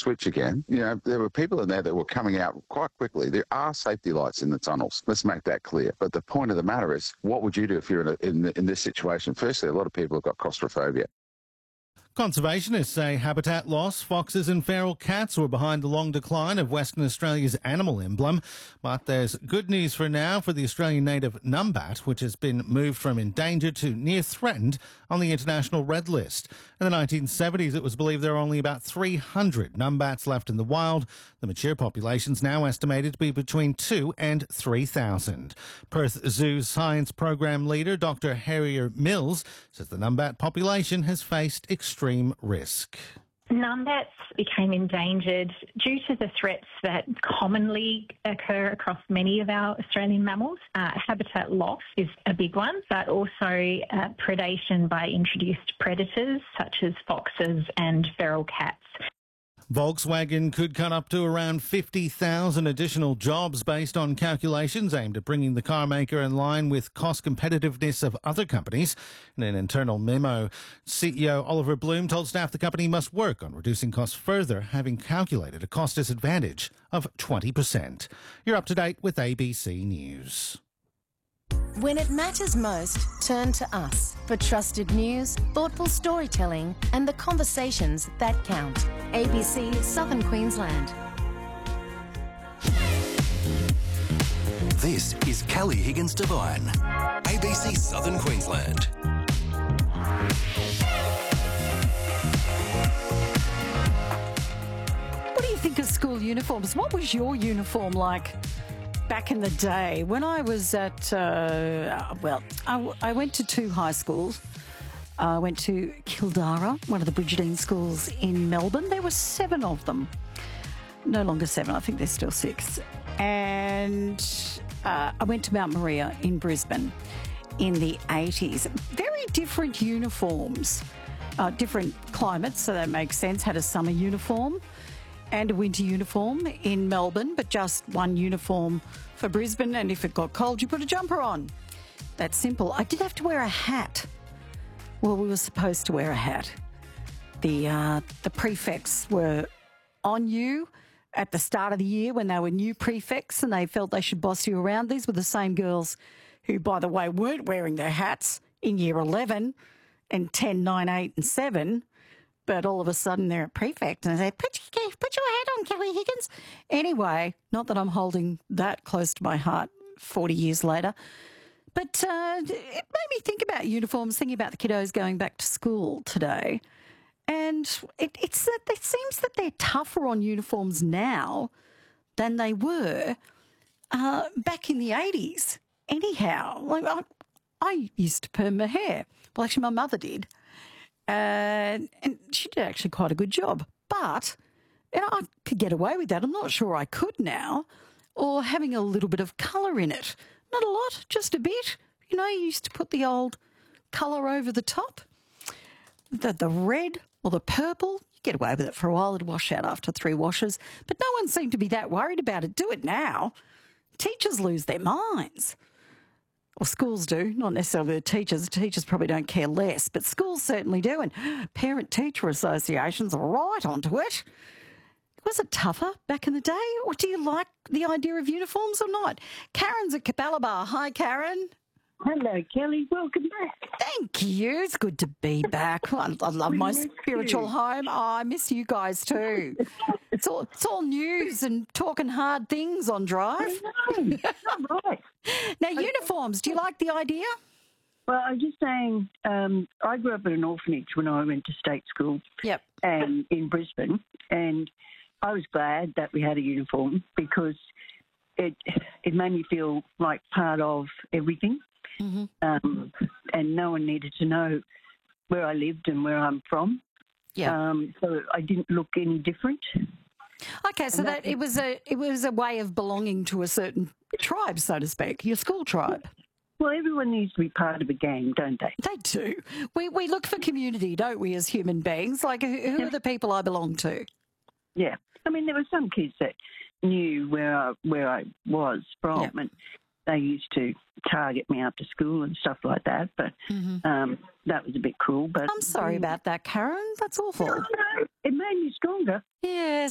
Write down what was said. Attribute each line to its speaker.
Speaker 1: switch again, there were people in there that were coming out quite quickly. There are safety lights in the tunnels. Let's make that clear. But the point of the matter is, what would you do if you're in this situation? Firstly, a lot of people have got claustrophobia.
Speaker 2: Conservationists say habitat loss, foxes and feral cats were behind the long decline of Western Australia's animal emblem. But there's good news for now for the Australian native numbat, which has been moved from endangered to near threatened on the international red list. In the 1970s, it was believed there were only about 300 numbats left in the wild. The mature population's now estimated to be between 2,000 and 3,000. Perth Zoo's science program leader, Dr. Harrier Mills, says the numbat population has faced extreme risk.
Speaker 3: Numbats became endangered due to the threats that commonly occur across many of our Australian mammals. Habitat loss is a big one, but also predation by introduced predators such as foxes and feral cats.
Speaker 2: Volkswagen could cut up to around 50,000 additional jobs based on calculations aimed at bringing the car maker in line with cost competitiveness of other companies. In an internal memo, CEO Oliver Bloom told staff the company must work on reducing costs further, having calculated a cost disadvantage of 20%. You're up to date with ABC News.
Speaker 4: When it matters most, turn to us for trusted news, thoughtful storytelling and the conversations that count. ABC Southern Queensland.
Speaker 5: This is Kelly Higgins Devine, ABC Southern Queensland.
Speaker 6: What do you think of school uniforms? What was your uniform like back in the day? When I was at, I went to two high schools. I went to Kildara, one of the Bridgetine schools in Melbourne. There were 7 of them. No longer 7, I think there's still 6. And I went to Mount Maria in Brisbane in the 80s. Very different uniforms, different climates, so that makes sense. Had a summer uniform and a winter uniform in Melbourne, but just one uniform for Brisbane, and if it got cold, you put a jumper on. That's simple. I did have to wear a hat. Well, we were supposed to wear a hat. The prefects were on you at the start of the year when they were new prefects and they felt they should boss you around. These were the same girls who, by the way, weren't wearing their hats in year 11 and 10, 9, 8 and 7. But all of a sudden they're a prefect and they say, put your hat on, Kelly Higgins. Anyway, not that I'm holding that close to my heart 40 years later. But it made me think about uniforms, thinking about the kiddos going back to school today. And it seems that they're tougher on uniforms now than they were back in the 80s. Anyhow, like I used to perm my hair. Well, actually, my mother did. And she did actually quite a good job. But I could get away with that. I'm not sure I could now. Or having a little bit of colour in it. Not a lot, just a bit. You used to put the old colour over the top. The red or the purple, you get away with it for a while. It'd wash out after 3 washes. But no one seemed to be that worried about it. Do it now. Teachers lose their minds. Or schools do, not necessarily the teachers. The teachers probably don't care less, but schools certainly do. And parent-teacher associations are right onto it. Was it tougher back in the day, or do you like the idea of uniforms or not? Karen's at Capalaba. Hi, Karen.
Speaker 7: Hello, Kelly. Welcome back.
Speaker 6: Thank you. It's good to be back. I love my spiritual home. Oh, I miss you guys too. It's all news and talking hard things on Drive.
Speaker 7: I know. Right.
Speaker 6: Now, uniforms. Do you like the idea?
Speaker 7: Well, I was just saying, I grew up at an orphanage when I went to state school.
Speaker 6: Yep.
Speaker 7: And in Brisbane, and I was glad that we had a uniform because it made me feel like part of everything. Mm-hmm. And no one needed to know where I lived and where I'm from.
Speaker 6: Yeah.
Speaker 7: So I didn't look any different.
Speaker 6: Okay, so that it was a way of belonging to a certain tribe, so to speak, your school tribe.
Speaker 7: Well, everyone needs to be part of a gang, don't they?
Speaker 6: They do. We look for community, don't we, as human beings? Like, who are the people I belong to?
Speaker 7: Yeah. I mean, there were some kids that knew where I was from, and they used to target me after school and stuff like that. But that was a bit cruel. But
Speaker 6: I'm sorry about that, Karen. That's awful.
Speaker 7: No, it made me stronger.
Speaker 6: Yes.